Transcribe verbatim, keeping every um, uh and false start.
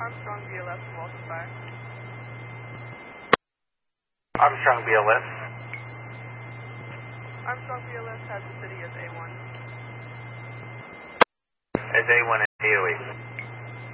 Armstrong B L S, welcome back. Armstrong B L S. Armstrong B L S has the city as A one. As A one and A O E.